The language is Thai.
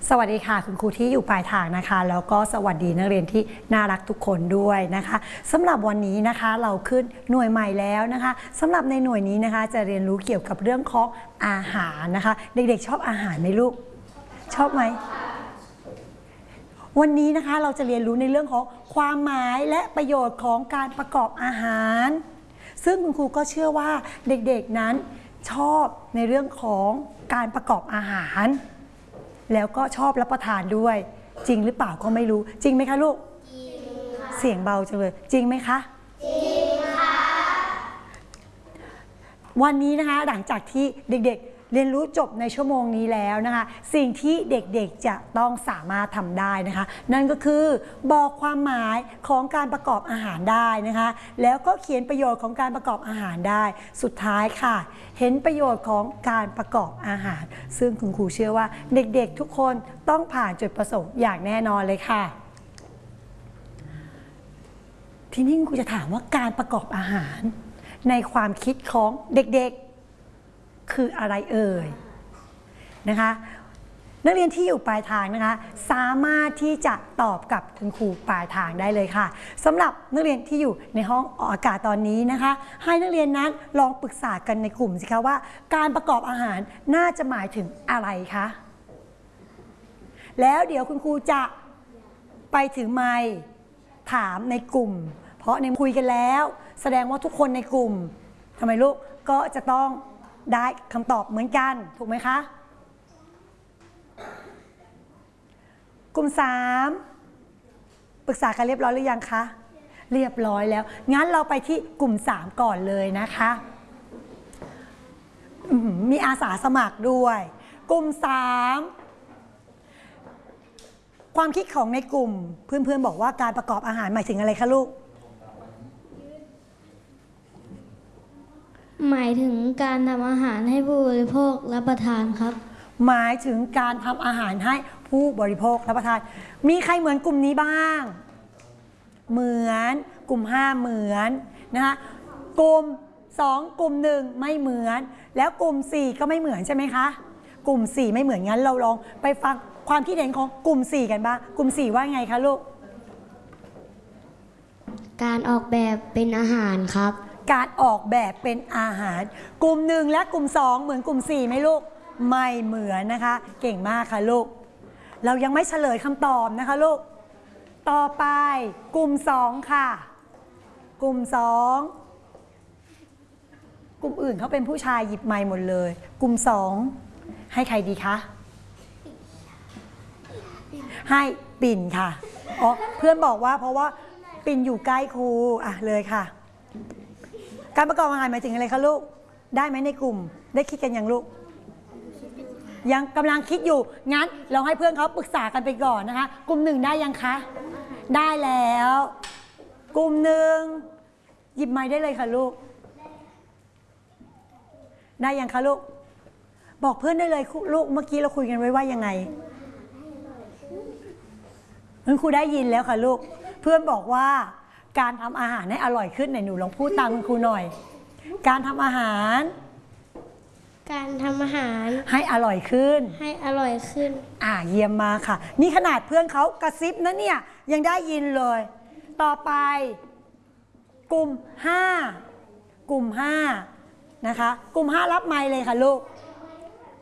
สวัสดีค่ะคุณครูที่อยู่ปลายทางนะคะแล้วก็สวัสดีนักเรียนที่น่ารักทุกคนด้วยนะคะสำหรับวันนี้นะคะเราขึ้นหน่วยใหม่แล้วนะคะสำหรับในหน่วยนี้นะคะจะเรียนรู้เกี่ยวกับเรื่องของอาหารนะคะเด็กๆชอบอาหารไหมลูกชอบไหมวันนี้นะคะเราจะเรียนรู้ในเรื่องของความหมายและประโยชน์ของการประกอบอาหารซึ่งคุณครูก็เชื่อว่าเด็กๆนั้นชอบในเรื่องของการประกอบอาหารแล้วก็ชอบรับประทานด้วยจริงหรือเปล่าก็ไม่รู้จริงไหมคะลูกจริงค่ะเสียงเบาจังเลยจริงไหมคะจริงค่ะวันนี้นะคะหลังจากที่เด็กๆเรียนรู้จบในชั่วโมงนี้แล้วนะคะสิ่งที่เด็กๆจะต้องสามารถทำได้นะคะนั่นก็คือบอกความหมายของการประกอบอาหารได้นะคะแล้วก็เขียนประโยชน์ของการประกอบอาหารได้สุดท้ายค่ะเห็นประโยชน์ของการประกอบอาหารซึ่งคุณครูเชื่อว่าเด็กๆทุกคนต้องผ่านจุดประสงค์อย่างแน่นอนเลยค่ะทีนี้ครูจะถามว่าการประกอบอาหารในความคิดของเด็กๆคืออะไรเอ่ยนะคะนักเรียนที่อยู่ปลายทางนะคะสามารถที่จะตอบกับคุณครูปลายทางได้เลยค่ะสำหรับนักเรียนที่อยู่ในห้องออกอากาศตอนนี้นะคะให้นักเรียนนั้นลองปรึกษากันในกลุ่มสิคะว่าการประกอบอาหารน่าจะหมายถึงอะไรคะแล้วเดี๋ยวคุณครูจะไปถึงไมค์ถามในกลุ่มเพราะในคุยกันแล้วแสดงว่าทุกคนในกลุ่มทำไมลูกก็จะต้องได้คำตอบเหมือนกันถูกไหมคะกลุ่ม3ปรึกษากันเรียบร้อยหรือยังคะเรียบร้อยแล้วงั้นเราไปที่กลุ่ม3ก่อนเลยนะคะมีอาสาสมัครด้วยกลุ่ม3ความคิดของในกลุ่มเพื่อนๆบอกว่าการประกอบอาหารหมายถึงอะไรคะลูกหมายถึงการทำอาหารให้ผู้บริโภครับประทานครับหมายถึงการทำอาหารให้ผู้บริโภครับประทานมีใครเหมือนกลุ่มนี้บ้างเหมือนกลุ่ม5เหมือนนะคะกลุ่ม2กลุ่ม1ไม่เหมือนแล้วกลุ่ม4ก็ไม่เหมือนใช่ไหมคะกลุ่ม4ไม่เหมือนงั้นเราลองไปฟังความคิดเห็นของกลุ่ม4กันบ้างกลุ่ม4ว่าไงคะลูกการออกแบบเป็นอาหารครับการออกแบบเป็นอาหารกลุ่ม1และกลุ่ม2เหมือนกลุ่ม4ไหมลูกไม่เหมือนนะคะเก่งมากค่ะลูกเรายังไม่เฉลยคำตอบนะคะลูกต่อไปกลุ่ม2ค่ะกลุ่ม2กลุ่มอื่นเขาเป็นผู้ชายหยิบไมค์หมดเลยกลุ่ม2ให้ใครดีคะให้ปิ่นค่ะอ๋อเพื่อนบอกว่าเพราะว่าปิ่นอยู่ใกล้ครูอ่ะเลยค่ะการประกอบอาหารหมายถึงอะไรคะลูกได้ไหมในกลุ่มได้คิดกันยังลูกยังกำลังคิดอยู่งั้นเราให้เพื่อนเขาปรึกษากันไปก่อนนะคะกลุ่ม1ได้ยังคะได้แล้วกลุ่ม1หยิบไม้ได้เลยค่ะลูกได้ยังคะลูกบอกเพื่อนได้เลยลูกเมื่อกี้เราคุยกันไว้ว่ายังไงคุณครูได้ยินแล้วค่ะลูกเพื่อนบอกว่าการทำอาหารให้อร่อยขึ้นไหนหนูลองพูดตามคุณครูหน่อยการทำอาหารให้อร่อยขึ้นเยี่ยมมากค่ะนี่ขนาดเพื่อนเขากระซิบนะเนี่ยยังได้ยินเลยต่อไปกลุ่ม5นะคะกลุ่ม5รับไมค์เลยค่ะลูก